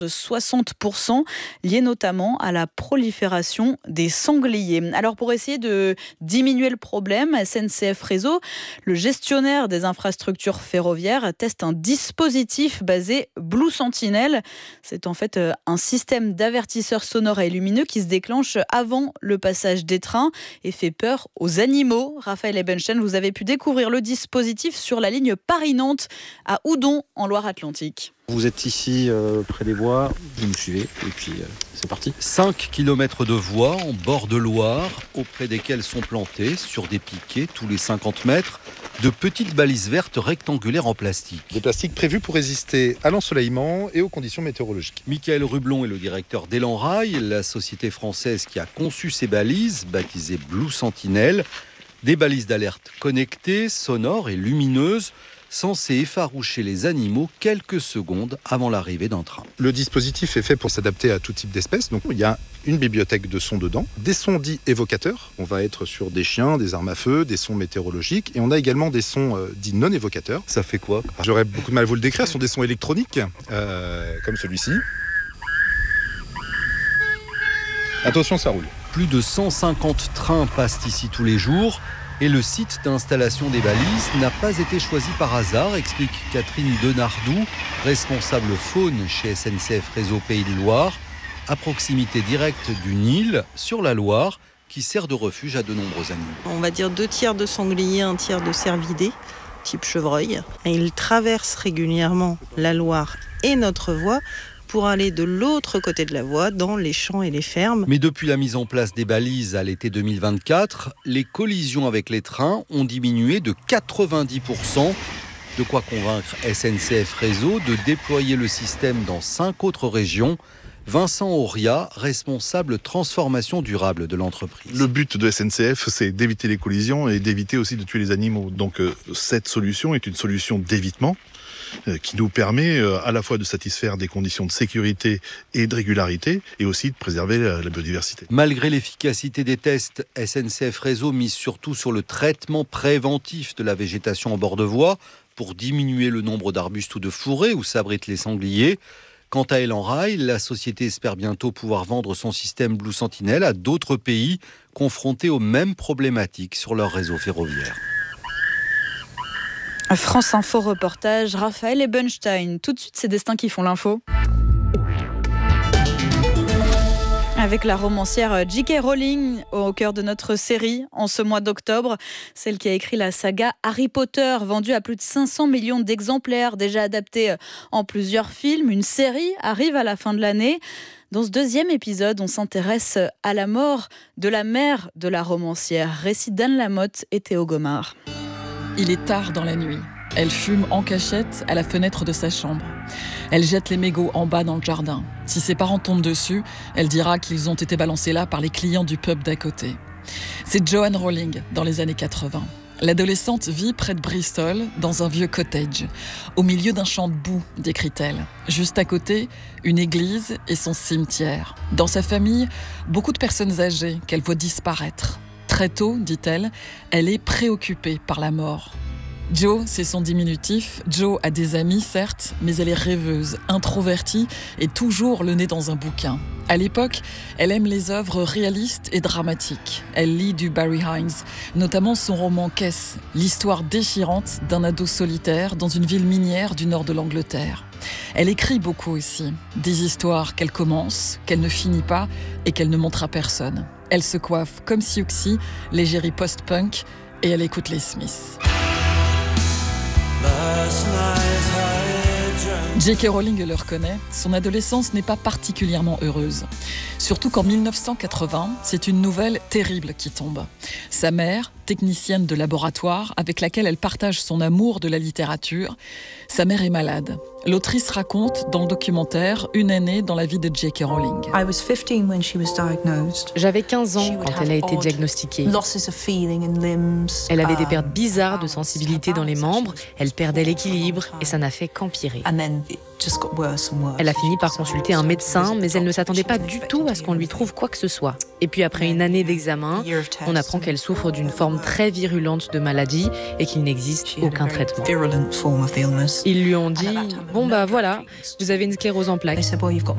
de 60%, liés notamment à la prolifération des sangliers. Alors pour essayer de diminuer le problème, SNCF Réseau, le gestionnaire des infrastructures ferroviaires, teste un dispositif basé Blue Sentinel. C'est en fait un système d'avertisseurs sonores et lumineux qui se déclenche avant le passage des trains et fait peur aux animaux. Raphaël Ebenstein, vous avez pu découvrir le dispositif sur la ligne Paris-Nantes à Oudon en Loire-Atlantique. Vous êtes ici près des voies, vous me suivez et puis c'est parti. 5 km de voies en bord de Loire, auprès desquelles sont plantées, sur des piquets tous les 50 mètres, de petites balises vertes rectangulaires en plastique. Des plastiques prévus pour résister à l'ensoleillement et aux conditions météorologiques. Michael Rublon est le directeur d'Elan Rail, la société française qui a conçu ces balises, baptisées Blue Sentinel. Des balises d'alerte connectées, sonores et lumineuses, censé effaroucher les animaux quelques secondes avant l'arrivée d'un train. Le dispositif est fait pour s'adapter à tout type d'espèces. Donc il y a une bibliothèque de sons dedans, des sons dits évocateurs. On va être sur des chiens, des armes à feu, des sons météorologiques. Et on a également des sons dits non évocateurs. Ça fait quoi ? J'aurais beaucoup de mal à vous le décrire. Ce sont des sons électroniques, comme celui-ci. Attention, ça roule. Plus de 150 trains passent ici tous les jours. Et le site d'installation des balises n'a pas été choisi par hasard, explique Catherine Denardou, responsable faune chez SNCF Réseau Pays de Loire, à proximité directe du Nil, sur la Loire, qui sert de refuge à de nombreux animaux. On va dire 2 tiers de sangliers, 1 tiers de cervidés, type chevreuil. Et ils traversent régulièrement la Loire et notre voie pour aller de l'autre côté de la voie, dans les champs et les fermes. Mais depuis la mise en place des balises à l'été 2024, les collisions avec les trains ont diminué de 90%. De quoi convaincre SNCF Réseau de déployer le système dans 5 autres régions. Vincent Auria, responsable transformation durable de l'entreprise. Le but de SNCF, c'est d'éviter les collisions et d'éviter aussi de tuer les animaux. Donc cette solution est une solution d'évitement qui nous permet à la fois de satisfaire des conditions de sécurité et de régularité et aussi de préserver la biodiversité. Malgré l'efficacité des tests, SNCF Réseau mise surtout sur le traitement préventif de la végétation en bord de voie pour diminuer le nombre d'arbustes ou de fourrés où s'abritent les sangliers. Quant à Elan Rail, la société espère bientôt pouvoir vendre son système Blue Sentinel à d'autres pays confrontés aux mêmes problématiques sur leur réseau ferroviaire. France Info reportage, Raphaël Ebenstein. Tout de suite, c'est Destins qui font l'info. Avec la romancière J.K. Rowling au cœur de notre série en ce mois d'octobre. Celle qui a écrit la saga Harry Potter, vendue à plus de 500 millions d'exemplaires, déjà adaptée en plusieurs films. Une série arrive à la fin de l'année. Dans ce 2e épisode, on s'intéresse à la mort de la mère de la romancière. Récit d'Anne Lamotte et Théo Gomard. Il est tard dans la nuit. Elle fume en cachette à la fenêtre de sa chambre. Elle jette les mégots en bas dans le jardin. Si ses parents tombent dessus, elle dira qu'ils ont été balancés là par les clients du pub d'à côté. C'est Joanne Rowling dans les années 80. L'adolescente vit près de Bristol, dans un vieux cottage. Au milieu d'un champ de boue, décrit-elle. Juste à côté, une église et son cimetière. Dans sa famille, beaucoup de personnes âgées qu'elle voit disparaître. Très tôt, dit-elle, elle est préoccupée par la mort. Jo, c'est son diminutif. Jo a des amis, certes, mais elle est rêveuse, introvertie et toujours le nez dans un bouquin. À l'époque, elle aime les œuvres réalistes et dramatiques. Elle lit du Barry Hines, notamment son roman Kess, l'histoire déchirante d'un ado solitaire dans une ville minière du nord de l'Angleterre. Elle écrit beaucoup aussi, des histoires qu'elle commence, qu'elle ne finit pas et qu'elle ne montre à personne. Elle se coiffe comme Siouxsie, l'égérie post-punk, et elle écoute les Smiths. J.K. Rowling le reconnaît, son adolescence n'est pas particulièrement heureuse. Surtout qu'en 1980, c'est une nouvelle terrible qui tombe. Sa mère, technicienne de laboratoire avec laquelle elle partage son amour de la littérature, sa mère est malade. L'autrice raconte dans le documentaire une année dans la vie de J.K. Rowling. J'avais 15 ans quand elle a été diagnostiquée. Elle avait des pertes bizarres de sensibilité dans les membres, elle perdait l'équilibre et ça n'a fait qu'empirer. Elle a fini par consulter un médecin, mais elle ne s'attendait pas du tout à ce qu'on lui trouve quoi que ce soit. Et puis après une année d'examen, on apprend qu'elle souffre d'une forme très virulente de maladie et qu'il n'existe aucun traitement. Ils lui ont dit « Bon bah voilà, vous avez une sclérose en plaques ».